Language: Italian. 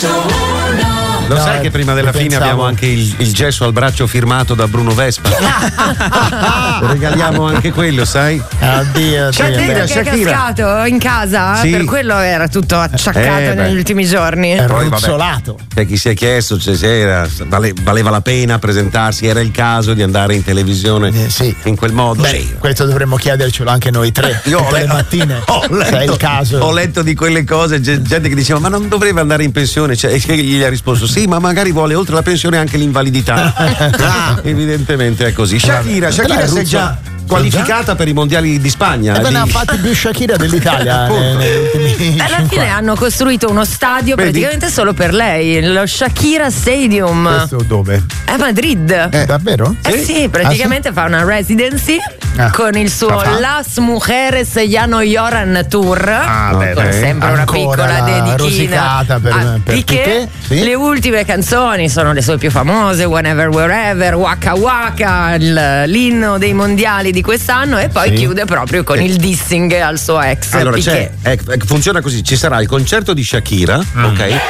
Lo sai che prima della fine abbiamo anche il gesso al braccio firmato da Bruno Vespa? Regaliamo anche quello, sai? Oddio, Shakira è cascato in casa, sì. Per quello era tutto acciaccato negli ultimi giorni. È ruzzolato. Chi si è chiesto se valeva la pena presentarsi, era il caso di andare in televisione in quel modo. Beh, questo dovremmo chiedercelo anche noi tre. Io tutte le mattine. Se è il caso. Ho letto di quelle cose, gente che diceva ma non dovrebbe andare in pensione, e gli ha risposto sì, ma magari vuole oltre la pensione anche l'invalidità. Evidentemente è così. Shakira si è già qualificata per i mondiali di Spagna. Ne ha fatti più Shakira dell'Italia negli ultimi alla fine hanno costruito uno stadio praticamente solo per lei, lo Shakira Stadium. Questo dove? A Madrid. Davvero? Sì, praticamente fa una residency con il suo Las Mujeres Ya No Lloran Tour, con sempre una piccola dedichina per Piqué. Sì. Le ultime canzoni sono le sue più famose, Whenever Wherever, Waka Waka, l'inno dei mondiali di quest'anno, e poi chiude proprio con il dissing al suo ex. Allora Piqué. funziona così: ci sarà il concerto di Shakira, ok?